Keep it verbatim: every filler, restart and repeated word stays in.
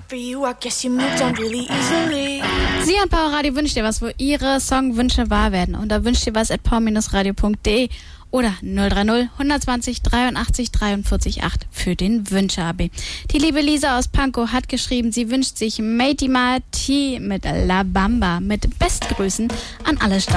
Sie und Power Radio wünscht dir was, wo ihre Songwünsche wahr werden. Und da wünscht dir was at power radio punkt de oder null drei null, hundertzwanzig, dreiundachtzig, dreiundvierzig acht für den Wünsche-A B. Die liebe Lisa aus Pankow hat geschrieben, sie wünscht sich Matey Marty mit La Bamba mit Bestgrüßen an alle Stadt.